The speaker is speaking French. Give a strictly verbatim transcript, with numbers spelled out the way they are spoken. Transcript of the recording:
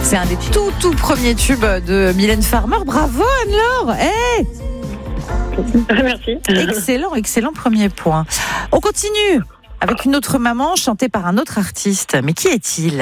C'est un des tout tout premiers tubes de Mylène Farmer. Bravo Anne-Laure. Hey Merci. Excellent, excellent premier point. On continue avec une autre maman chantée par un autre artiste. Mais qui est-il ?